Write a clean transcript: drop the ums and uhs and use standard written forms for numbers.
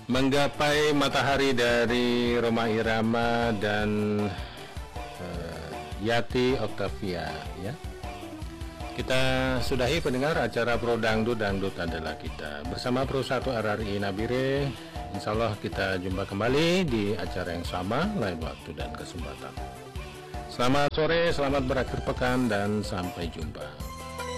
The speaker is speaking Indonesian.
Menggapai matahari dari Rhoma Irama dan Yati Octavia ya. Kita sudahi pendengar acara Pro Dangdut, Dangdut adalah kita. Bersama Pro 1 RRI Nabire, insya Allah kita jumpa kembali di acara yang sama, lain waktu dan kesempatan. Selamat sore, selamat berakhir pekan, dan sampai jumpa.